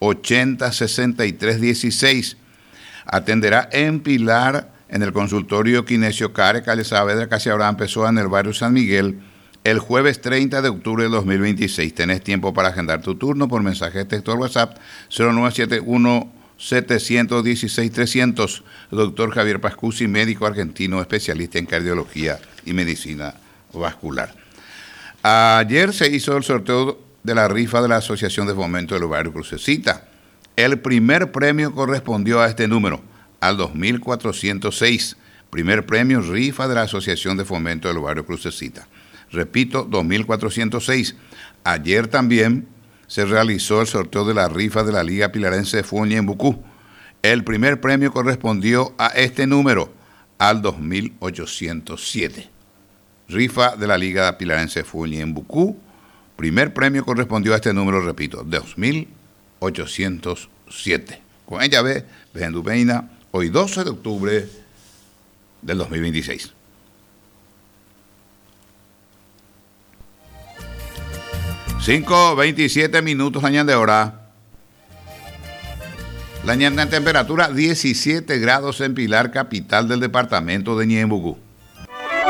806316. Atenderá en Pilar, en el consultorio Kinesio Care, calle Saavedra, casi Abraham Pessoa, en el barrio San Miguel, el jueves 30 de octubre de 2026. Tenés tiempo para agendar tu turno por mensaje de texto al WhatsApp 0971-716-300. Doctor Javier Pascusi, médico argentino, especialista en cardiología y medicina vascular. Ayer se hizo el sorteo de la rifa de la Asociación de Fomento del Barrio Crucecita. El primer premio correspondió a este número, al 2406. Primer premio, rifa de la Asociación de Fomento del Barrio Crucecita. Repito, 2406. Ayer también se realizó el sorteo de la rifa de la Liga Pilarense de Fútbol Ñembucú. El primer premio correspondió a este número, al 2807. Rifa de la Liga Pilarense de Fútbol Ñembucú. Primer premio correspondió a este número, repito, 2807. Con ella ve, Bejendupeina, hoy 12 de octubre del 2026. Cinco 27 minutos, añade de hora. La temperatura 17 grados en Pilar, capital del departamento de Ñembucú.